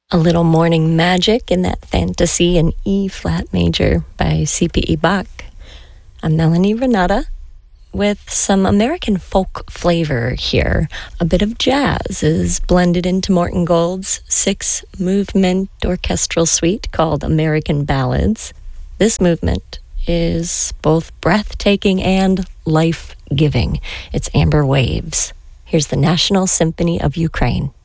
A little morning magic in that fantasy in E-flat major by C.P.E. Bach. I'm Melanie Renata with some American folk flavor here. A bit of jazz is blended into Morton Gold's 6-movement orchestral suite called American Ballads. This movement is both breathtaking and life-giving. It's Amber Waves. Here's the National Symphony of Ukraine.